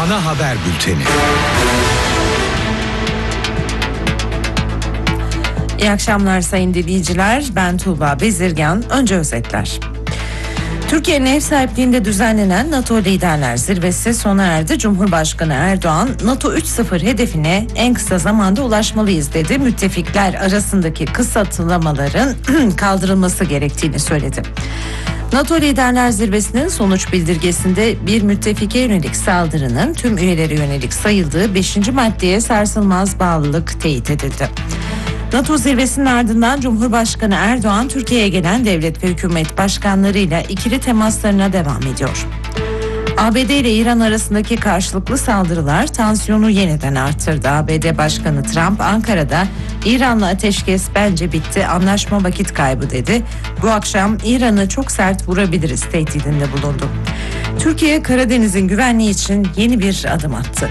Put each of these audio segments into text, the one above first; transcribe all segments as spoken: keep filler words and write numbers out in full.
Ana haber bülteni. İyi akşamlar sayın dinleyiciler. Ben Tuğba Bezirgan. Önce özetler. Türkiye'nin ev sahipliğinde düzenlenen NATO Liderler Zirvesi sona erdi. Cumhurbaşkanı Erdoğan, NATO üç nokta sıfır hedefine en kısa zamanda ulaşmalıyız dedi. Müttefikler arasındaki kısıtlamaların kaldırılması gerektiğini söyledi. NATO Liderler Zirvesi'nin sonuç bildirgesinde bir müttefike yönelik saldırının tüm üyelere yönelik sayıldığı beşinci maddeye sarsılmaz bağlılık teyit edildi. NATO zirvesinin ardından Cumhurbaşkanı Erdoğan, Türkiye'ye gelen devlet ve hükümet başkanlarıyla ikili temaslarına devam ediyor. A B D ile İran arasındaki karşılıklı saldırılar tansiyonu yeniden arttırdı. A B D Başkanı Trump, Ankara'da İran'la ateşkes bence bitti, anlaşma vakit kaybı dedi. Bu akşam İran'ı çok sert vurabiliriz tehdidinde bulundu. Türkiye, Karadeniz'in güvenliği için yeni bir adım attı.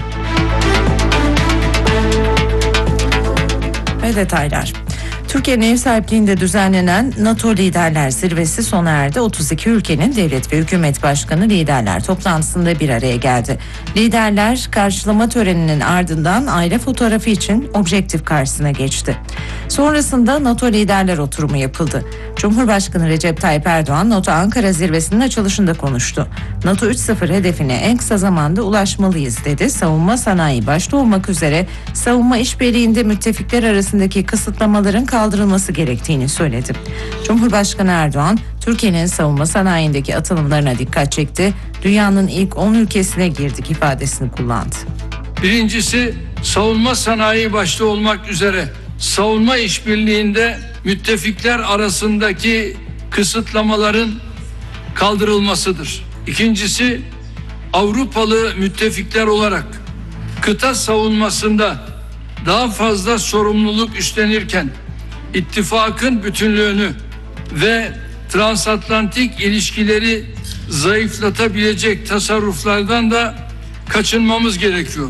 Ve detaylar. Türkiye'nin ev sahipliğinde düzenlenen NATO Liderler Zirvesi sona erdi. otuz iki ülkenin devlet ve hükümet başkanı liderler toplantısında bir araya geldi. Liderler karşılama töreninin ardından aile fotoğrafı için objektif karşısına geçti. Sonrasında NATO liderler oturumu yapıldı. Cumhurbaşkanı Recep Tayyip Erdoğan NATO Ankara Zirvesi'nin açılışında konuştu. NATO üç nokta sıfır hedefine en kısa zamanda ulaşmalıyız dedi. Savunma sanayi başta olmak üzere savunma işbirliğinde müttefikler arasındaki kısıtlamaların kaldırılması gerektiğini söyledi. Cumhurbaşkanı Erdoğan, Türkiye'nin savunma sanayindeki atılımlarına dikkat çekti. Dünyanın ilk on ülkesine girdik ifadesini kullandı. Birincisi, savunma sanayi başta olmak üzere savunma işbirliğinde müttefikler arasındaki kısıtlamaların kaldırılmasıdır. İkincisi, Avrupalı müttefikler olarak kıta savunmasında daha fazla sorumluluk üstlenirken ittifakın bütünlüğünü ve transatlantik ilişkileri zayıflatabilecek tasarruflardan da kaçınmamız gerekiyor.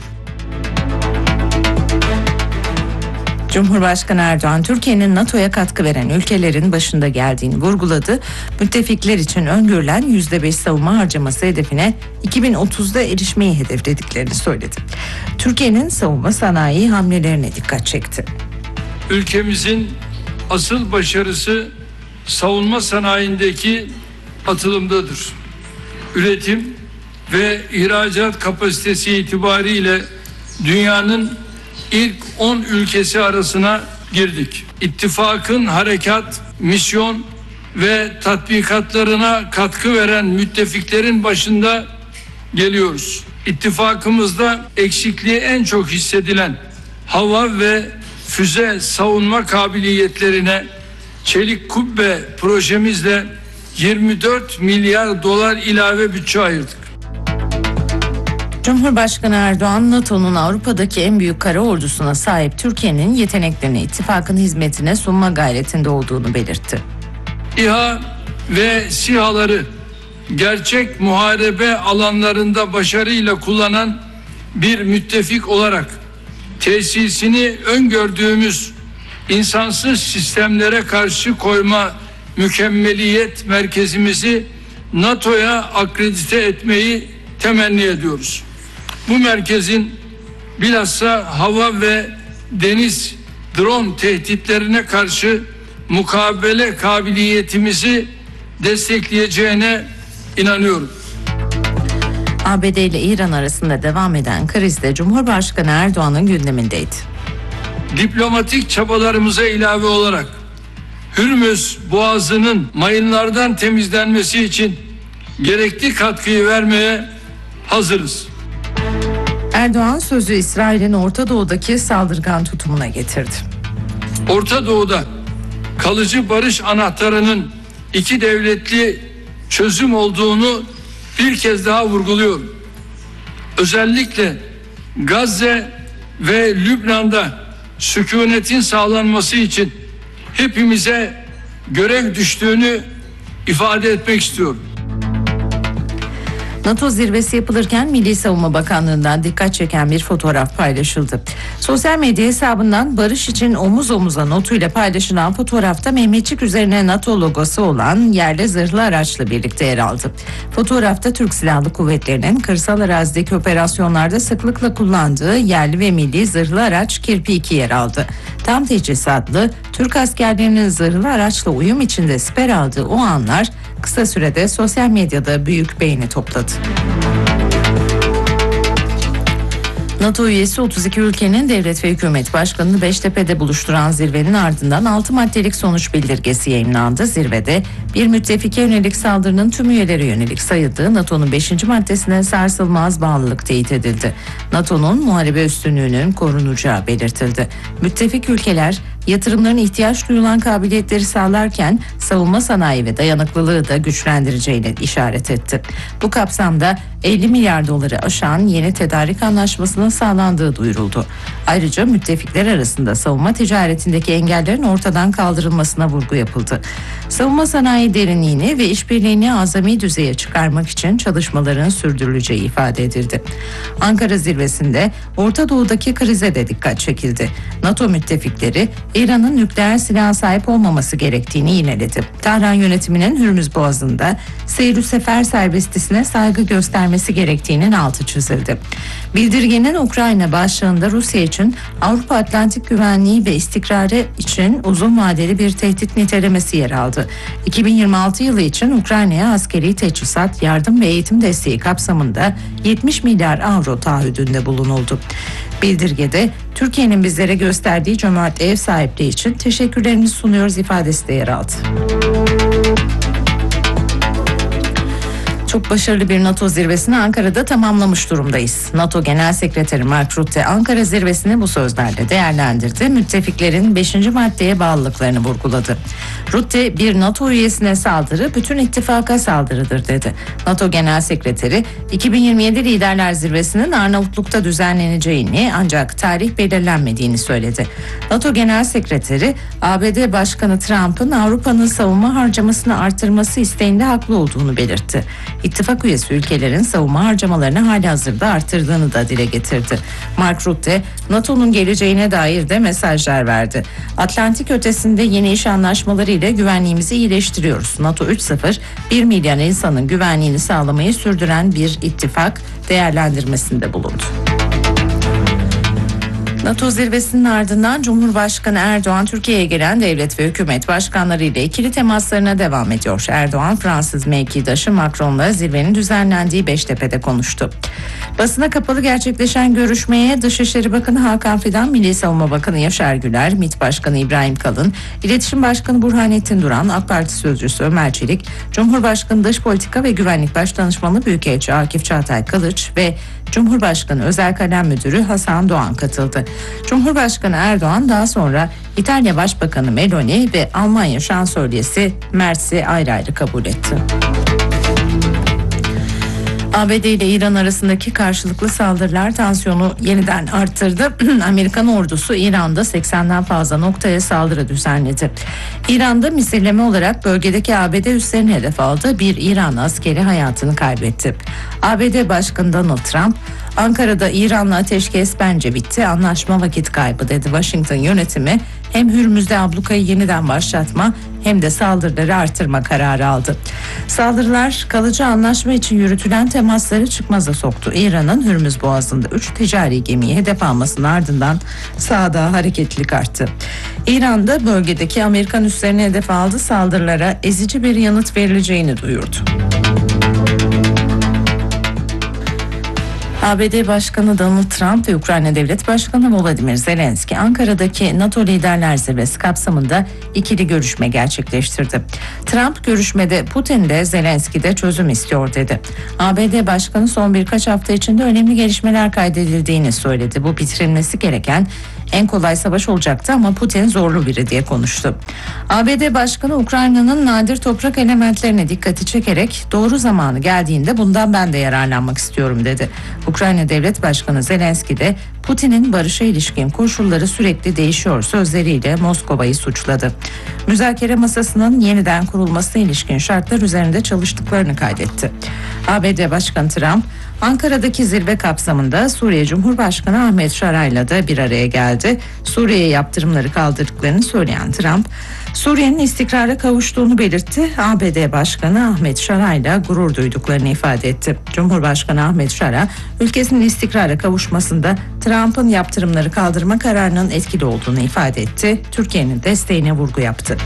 Cumhurbaşkanı Erdoğan, Türkiye'nin NATO'ya katkı veren ülkelerin başında geldiğini vurguladı. Müttefikler için öngörülen yüzde beş savunma harcaması hedefine iki bin otuzda erişmeyi hedeflediklerini söyledi. Türkiye'nin savunma sanayi hamlelerine dikkat çekti. Ülkemizin asıl başarısı savunma sanayindeki atılımdadır. Üretim ve ihracat kapasitesi itibariyle dünyanın İlk on ülkesi arasına girdik. İttifakın harekat, misyon ve tatbikatlarına katkı veren müttefiklerin başında geliyoruz. İttifakımızda eksikliği en çok hissedilen hava ve füze savunma kabiliyetlerine çelik kubbe projemizle yirmi dört milyar dolar ilave bütçe ayırdık. Cumhurbaşkanı Erdoğan, NATO'nun Avrupa'daki en büyük kara ordusuna sahip Türkiye'nin yeteneklerini ittifakın hizmetine sunma gayretinde olduğunu belirtti. İHA ve SİHA'ları gerçek muharebe alanlarında başarıyla kullanan bir müttefik olarak tesisini öngördüğümüz insansız sistemlere karşı koyma mükemmeliyet merkezimizi NATO'ya akredite etmeyi temenni ediyoruz. Bu merkezin bilhassa hava ve deniz drone tehditlerine karşı mukabele kabiliyetimizi destekleyeceğine inanıyorum. A B D ile İran arasında devam eden kriz de Cumhurbaşkanı Erdoğan'ın gündemindeydi. Diplomatik çabalarımıza ilave olarak Hürmüz Boğazı'nın mayınlardan temizlenmesi için gerekli katkıyı vermeye hazırız. Erdoğan sözü İsrail'in Orta Doğu'daki saldırgan tutumuna getirdi. Orta Doğu'da kalıcı barış anahtarının iki devletli çözüm olduğunu bir kez daha vurguluyorum. Özellikle Gazze ve Lübnan'da sükunetin sağlanması için hepimize görev düştüğünü ifade etmek istiyorum. NATO zirvesi yapılırken Milli Savunma Bakanlığı'ndan dikkat çeken bir fotoğraf paylaşıldı. Sosyal medya hesabından barış için omuz omuza notuyla paylaşılan fotoğrafta Mehmetçik üzerine NATO logosu olan yerli zırhlı araçla birlikte yer aldı. Fotoğrafta Türk Silahlı Kuvvetleri'nin kırsal arazideki operasyonlarda sıklıkla kullandığı yerli ve milli zırhlı araç Kirpi iki yer aldı. Tam teçhizatlı Türk askerlerinin zırhlı araçla uyum içinde siper aldığı o anlar kısa sürede sosyal medyada büyük beğeni topladı. NATO üyesi otuz iki ülkenin devlet ve hükümet başkanını Beştepe'de buluşturan zirvenin ardından altı maddelik sonuç bildirgesi yayımlandı. Zirvede bir müttefike yönelik saldırının tüm üyelere yönelik sayıldığı NATO'nun beşinci maddesine sarsılmaz bağlılık teyit edildi. NATO'nun muharebe üstünlüğünün korunacağı belirtildi. Müttefik ülkeler yatırımların ihtiyaç duyulan kabiliyetleri sağlarken savunma sanayi ve dayanıklılığı da güçlendireceğine işaret etti. Bu kapsamda elli milyar doları aşan yeni tedarik anlaşmasının sağlandığı duyuruldu. Ayrıca müttefikler arasında savunma ticaretindeki engellerin ortadan kaldırılmasına vurgu yapıldı. Savunma sanayi derinliğini ve işbirliğini azami düzeye çıkarmak için çalışmaların sürdürüleceği ifade edildi. Ankara zirvesinde Orta Doğu'daki krize de dikkat çekildi. NATO müttefikleri İran'ın nükleer silaha sahip olmaması gerektiğini yineledi. Tahran yönetiminin Hürmüz Boğazı'nda seyir sefer serbestisine saygı göstermesi gerektiğinin altı çizildi. Bildirgenin Ukrayna başlığında Rusya için Avrupa Atlantik güvenliği ve istikrarı için uzun vadeli bir tehdit nitelemesi yer aldı. iki bin yirmi altı yılı için Ukrayna'ya askeri teçhizat, yardım ve eğitim desteği kapsamında yetmiş milyar avro taahhüdünde bulunuldu. Bildirgede Türkiye'nin bizlere gösterdiği cömert ev sahipliği için teşekkürlerimizi sunuyoruz ifadesi de yer aldı. Çok başarılı bir NATO zirvesini Ankara'da tamamlamış durumdayız. NATO Genel Sekreteri Mark Rutte Ankara zirvesini bu sözlerle değerlendirdi. Müttefiklerin beşinci maddeye bağlılıklarını vurguladı. Rutte bir NATO üyesine saldırı bütün ittifaka saldırıdır dedi. NATO Genel Sekreteri iki bin yirmi yedi Liderler Zirvesi'nin Arnavutluk'ta düzenleneceğini ancak tarih belirlenmediğini söyledi. NATO Genel Sekreteri A B D Başkanı Trump'ın Avrupa'nın savunma harcamasını artırması isteğinde haklı olduğunu belirtti. İttifak üyesi ülkelerin savunma harcamalarını halihazırda artırdığını da dile getirdi. Mark Rutte, NATO'nun geleceğine dair de mesajlar verdi. Atlantik ötesinde yeni iş anlaşmaları ile güvenliğimizi iyileştiriyoruz. NATO üç nokta sıfır, bir milyon insanın güvenliğini sağlamayı sürdüren bir ittifak değerlendirmesinde bulundu. NATO zirvesinin ardından Cumhurbaşkanı Erdoğan Türkiye'ye gelen devlet ve hükümet başkanları ile ikili temaslarına devam ediyor. Erdoğan Fransız mevkidaşı Macron'la zirvenin düzenlendiği Beştepe'de konuştu. Basına kapalı gerçekleşen görüşmeye Dışişleri Bakanı Hakan Fidan, Milli Savunma Bakanı Yaşar Güler, MİT Başkanı İbrahim Kalın, İletişim Başkanı Burhanettin Duran, AK Parti Sözcüsü Ömer Çelik, Cumhurbaşkanı Dış Politika ve Güvenlik Başdanışmanı Büyükelçi Akif Çağatay Kılıç ve Cumhurbaşkanı Özel Kalem Müdürü Hasan Doğan katıldı. Cumhurbaşkanı Erdoğan daha sonra İtalya Başbakanı Meloni ve Almanya Şansölyesi Merz'i ayrı ayrı kabul etti. A B D ile İran arasındaki karşılıklı saldırılar tansiyonu yeniden arttırdı. Amerikan ordusu İran'da seksenden fazla noktaya saldırı düzenledi. İran'da misilleme olarak bölgedeki A B D üslerini hedef aldı. Bir İran askeri hayatını kaybetti. A B D Başkanı Donald Trump, Ankara'da İran'la ateşkes bence bitti, anlaşma vakit kaybı dedi. Washington yönetimi hem Hürmüz'de ablukayı yeniden başlatma hem de saldırıları artırma kararı aldı. Saldırılar kalıcı anlaşma için yürütülen temasları çıkmaza soktu. İran'ın Hürmüz Boğazı'nda üç ticari gemiyi hedef almasının ardından sahada hareketlilik arttı. İran'da bölgedeki Amerikan üslerini hedef aldı, saldırılara ezici bir yanıt verileceğini duyurdu. A B D Başkanı Donald Trump ve Ukrayna Devlet Başkanı Volodymyr Zelenski Ankara'daki NATO Liderler Zirvesi kapsamında ikili görüşme gerçekleştirdi. Trump görüşmede Putin de Zelenski de çözüm istiyor dedi. A B D Başkanı son birkaç hafta içinde önemli gelişmeler kaydedildiğini söyledi. Bu bitirilmesi gereken en kolay savaş olacaktı ama Putin zorlu biri diye konuştu. A B D Başkanı Ukrayna'nın nadir toprak elementlerine dikkati çekerek doğru zamanı geldiğinde bundan ben de yararlanmak istiyorum dedi. Ukrayna Devlet Başkanı Zelenski de Putin'in barışa ilişkin koşulları sürekli değişiyor sözleriyle Moskova'yı suçladı. Müzakere masasının yeniden kurulmasına ilişkin şartlar üzerinde çalıştıklarını kaydetti. A B D Başkanı Trump, Ankara'daki zirve kapsamında Suriye Cumhurbaşkanı Ahmet Şara'yla da bir araya geldi. Suriye'ye yaptırımları kaldırdıklarını söyleyen Trump, Suriye'nin istikrara kavuştuğunu belirtti. A B D Başkanı Ahmet Şara'yla gurur duyduklarını ifade etti. Cumhurbaşkanı Ahmet Şara, ülkesinin istikrara kavuşmasında Trump'ın yaptırımları kaldırma kararının etkili olduğunu ifade etti. Türkiye'nin desteğine vurgu yaptı.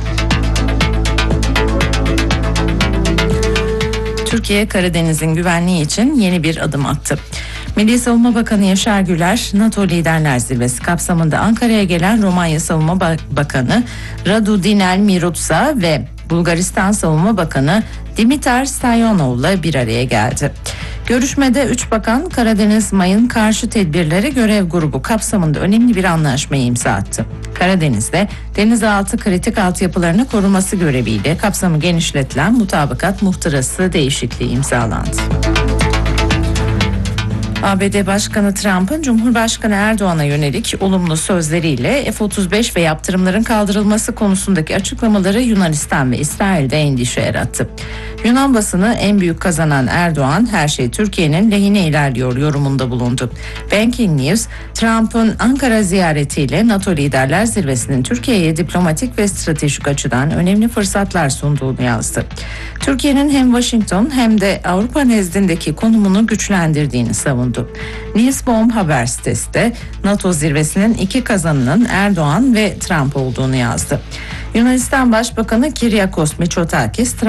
Türkiye, Karadeniz'in güvenliği için yeni bir adım attı. Milli Savunma Bakanı Yaşar Güler, NATO Liderler Zirvesi kapsamında Ankara'ya gelen Romanya Savunma Bakanı Radu Dinel Mirutsa ve Bulgaristan Savunma Bakanı Dimitar Stoyanov'la bir araya geldi. Görüşmede üç bakan Karadeniz mayın karşı tedbirleri görev grubu kapsamında önemli bir anlaşmayı imza attı. Karadeniz'de denizaltı kritik altyapılarını koruması göreviyle kapsamı genişletilen mutabakat muhtırası değişikliği imzalandı. A B D Başkanı Trump'ın Cumhurbaşkanı Erdoğan'a yönelik olumlu sözleriyle F otuz beş ve yaptırımların kaldırılması konusundaki açıklamaları Yunanistan ve İsrail'de endişe yarattı. Yunan basını en büyük kazanan Erdoğan, her şey Türkiye'nin lehine ilerliyor yorumunda bulundu. Banking News, Trump'ın Ankara ziyaretiyle NATO Liderler Zirvesi'nin Türkiye'ye diplomatik ve stratejik açıdan önemli fırsatlar sunduğunu yazdı. Türkiye'nin hem Washington hem de Avrupa nezdindeki konumunu güçlendirdiğini savundu. Newsbomb haber sitesi de NATO zirvesinin iki kazanının Erdoğan ve Trump olduğunu yazdı. Yunanistan Başbakanı Kyriakos Mitsotakis,